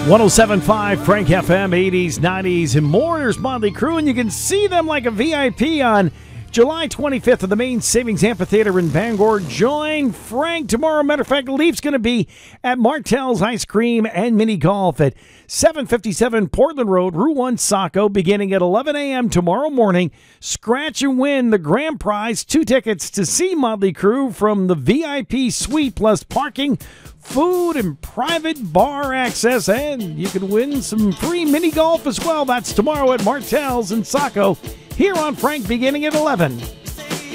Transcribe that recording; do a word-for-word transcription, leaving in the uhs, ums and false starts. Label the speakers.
Speaker 1: one oh seven point five Frank F M, eighties, nineties, and more. Here's Motley Crue, and you can see them like a V I P on July twenty-fifth at the Main Savings Amphitheater in Bangor. Join Frank tomorrow. Matter of fact, Leaf's going to be at Martell's Ice Cream and Mini Golf at seven fifty-seven Portland Road, Route one, Saco, beginning at eleven a.m. tomorrow morning. Scratch and win the grand prize, two tickets to see Motley Crue from the V I P suite, plus parking, food, and private bar access, and you can win some free mini golf as well. That's tomorrow at Martell's in Saco, here on Frank, beginning at eleven.